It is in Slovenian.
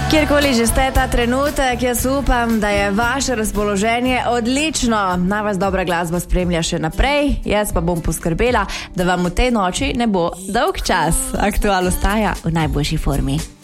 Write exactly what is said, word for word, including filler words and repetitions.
Kjerkoli že ste ta trenutek, jaz upam, da je vaše razpoloženje odlično. Naj vas dobra glasba spremlja še naprej, jaz pa bom poskrbela, da vam v tej noči ne bo dolg čas. Aktualno ostaja v najboljši formi.